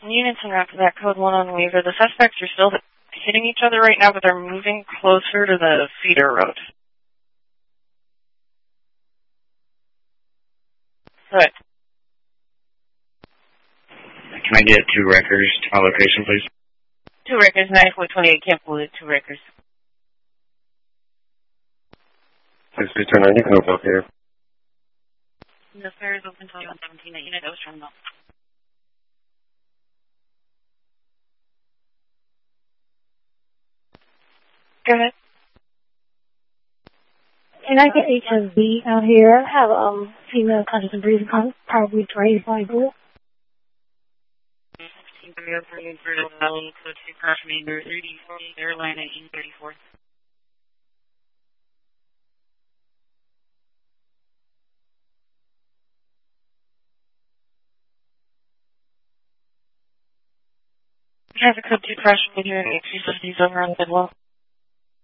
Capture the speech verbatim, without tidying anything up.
units en route to that code one on Weaver. The suspects are still hitting each other right now, but they're moving closer to the feeder road. Good. Can I get two wreckers to my location, please? Two wreckers, ninety-four twenty-eight, Camp Wood, two wreckers. six two two nine, you can open up here. The fair is open until one seventeen, that unit that was turned off. Go ahead. Can I get H S B out here? I have um female conscious and breathing, probably trained by group. sixteen three oh three, Imperial Valley, code two, crash manger, thirty forty, airline at E thirty-four. We have a code two crash manger and H C fifties over on Bidwell.